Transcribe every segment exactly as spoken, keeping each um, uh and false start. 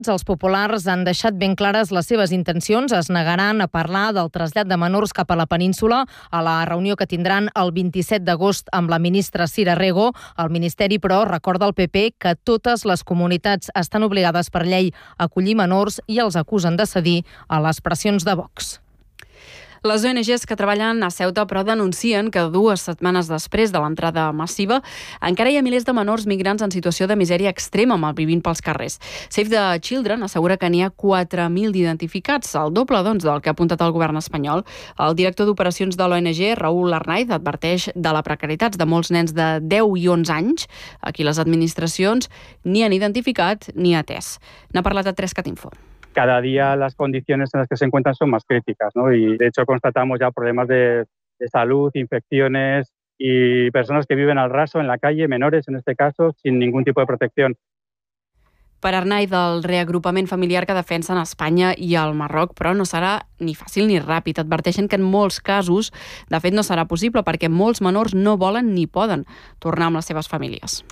Els populars han deixat ben clares les seves intencions. Es negaran a parlar del trasllat de menors cap a la península a la reunió que tindran el vint-i-set d'agost amb la ministra Sira Rego. El Ministeri, però, recorda al P P que totes les comunitats estan obligades per llei a acollir menors i els acusen de cedir a les pressions de Vox. Les O N Ges que treballen a Ceuta però denuncien que dues setmanes després de l'entrada massiva encara hi ha milers de menors migrants en situació de misèria extrema malvivint pels carrers. Save the Children assegura que n'hi ha quatre mil d'identificats, el doble doncs, del que ha apuntat el govern espanyol. El director d'operacions de l'O N G, Raül Arnaiz, adverteix de la precarietat de molts nens de deu i onze anys, a qui les administracions ni han identificat ni atès. N'ha parlat a tres cat info. Cada día las condiciones en las que se encuentran son más críticas, ¿no? Y de hecho constatamos ya problemas de, de salud, infecciones y personas que viven al raso en la calle, menores en este caso, sin ningún tipo de protección. Per Arnaiz, el reagrupament familiar que defensen a Espanya i al Marroc, però no serà ni fàcil ni ràpid. Adverteixen que en molts casos, de fet, no serà possible perquè molts menors no volen ni poden tornar amb les seves famílies.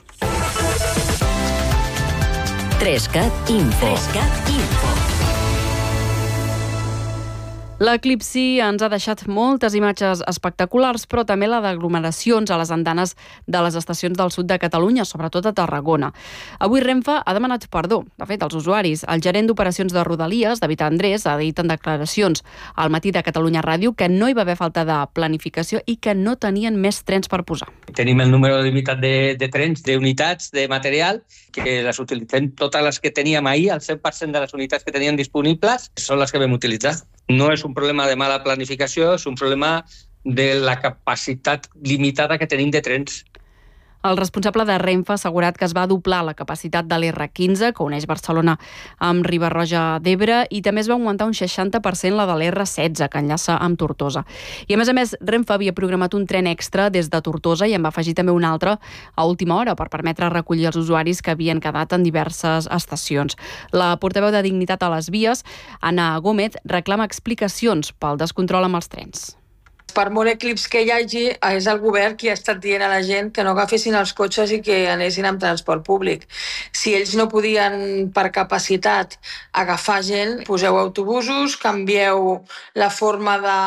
tres cat info. tres cat info. L'eclipsi ens ha deixat moltes imatges espectaculars, però també la d'aglomeracions a les andanes de les estacions del sud de Catalunya, sobretot a Tarragona. Avui Renfe ha demanat perdó, de fet, als usuaris. El gerent d'operacions de Rodalies, David Andrés, ha dit en declaracions al matí de Catalunya Ràdio que no hi va haver falta de planificació i que no tenien més trens per posar. Tenim el número limitat de, de trens, d'unitats, de material, que les utilitzem totes les que teníem ahir, el cent per cent de les unitats que teníem disponibles són les que vam utilitzar. No és un problema de mala planificació, és un problema de la capacitat limitada que tenim de trens. El responsable de Renfe ha assegurat que es va doblar la capacitat de l'R quinze, que uneix Barcelona amb Riba-roja d'Ebre, i també es va augmentar un seixanta per cent la de l'R setze, que enllaça amb Tortosa. I a més a més, Renfe havia programat un tren extra des de Tortosa i en va afegir també un altre a última hora per permetre recollir els usuaris que havien quedat en diverses estacions. La portaveu de Dignitat a les Vies, Anna Gómez, reclama explicacions pel descontrol amb els trens. Per molt eclips que hi hagi, és el govern qui ha estat dient a la gent que no agafessin els cotxes i que anessin amb transport públic. Si ells no podien, per capacitat, agafar gent, poseu autobusos, canvieu la forma de,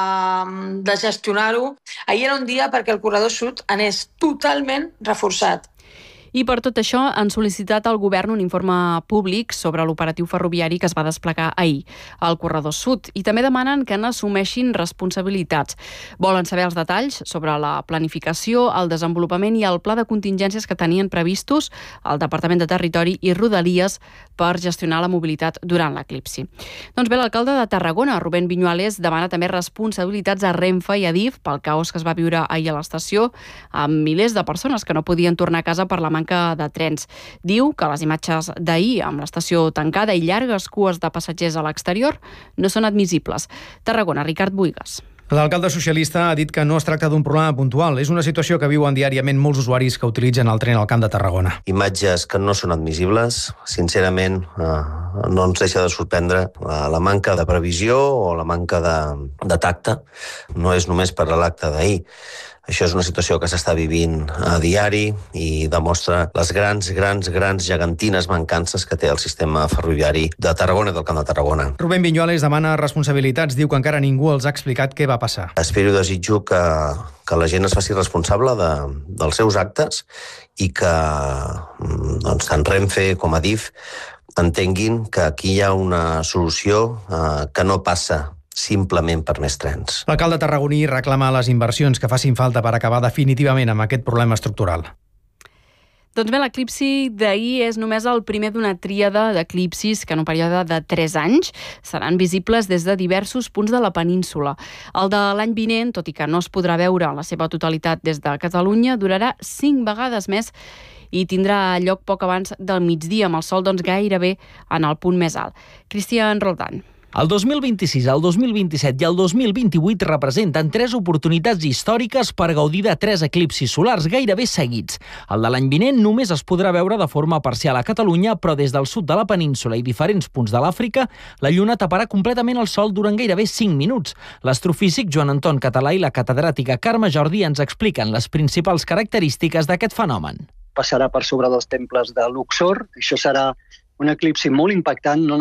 de gestionar-ho. Ahir era un dia perquè el corredor sud anés totalment reforçat. I per tot això han sol·licitat al govern un informe públic sobre l'operatiu ferroviari que es va desplegar ahir al corredor sud i també demanen que n'assumeixin responsabilitats. Volen saber els detalls sobre la planificació, el desenvolupament i el pla de contingències que tenien previstos el Departament de Territori i Rodalies per gestionar la mobilitat durant l'eclipsi. Doncs bé, l'alcalde de Tarragona, Rubén Viñuales, demana també responsabilitats a Renfe i a D I F pel caos que es va viure ahir a l'estació amb milers de persones que no podien tornar a casa per la manca de trens. Diu que les imatges d'ahir amb l'estació tancada i llargues cues de passatgers a l'exterior no són admissibles. Tarragona, Ricard Buigas. L'alcalde socialista ha dit que no es tracta d'un problema puntual. És una situació que viuen diàriament molts usuaris que utilitzen el tren al Camp de Tarragona. Imatges que no són admissibles. Sincerament, eh, no ens deixa de sorprendre la manca de previsió o la manca de, de tacte. No és només per l'acte d'ahir. Això és una situació que s'està vivint a diari i demostra les grans, grans, grans gegantines mancances que té el sistema ferroviari de Tarragona i del Camp de Tarragona. Rubén Viñuales demana responsabilitats. Diu que encara ningú els ha explicat què va passar. Espero i desitjo que, que la gent es faci responsable de, dels seus actes i que doncs, tant Renfe com a D I F entenguin que aquí hi ha una solució eh, que no passa simplement per més trens. L'alcalde tarragoní reclama les inversions que facin falta per acabar definitivament amb aquest problema estructural. Doncs bé, l'eclipsi d'ahir és només el primer d'una tríada d'eclipsis que en un període de tres anys seran visibles des de diversos punts de la península. El de l'any vinent, tot i que no es podrà veure en la seva totalitat des de Catalunya, durarà cinc vegades més i tindrà lloc poc abans del migdia, amb el sol doncs, gairebé en el punt més alt. Cristian Roldán. El dos mil vint-i-sis, el dos mil vint-i-set i el dos mil vint-i-vuit representen tres oportunitats històriques per gaudir de tres eclipsis solars gairebé seguits. El de l'any vinent només es podrà veure de forma parcial a Catalunya, però des del sud de la península i diferents punts de l'Àfrica, la lluna taparà completament el sol durant gairebé cinc minuts. L'astrofísic Joan Anton Català i la catedràtica Carme Jordi ens expliquen les principals característiques d'aquest fenomen. Passarà per sobre dels temples de Luxor, això serà un eclipsi molt impactant, no